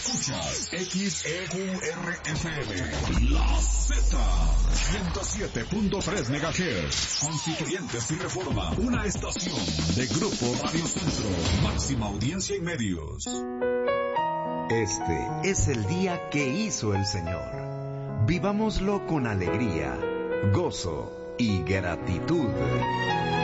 Escuchas XEQRFM, La Z, 107.3 MHz, Constituyentes y Reforma, una estación de Grupo Radio Centro, máxima audiencia y medios. Este es el día que hizo el Señor. Vivámoslo con alegría, gozo y gratitud.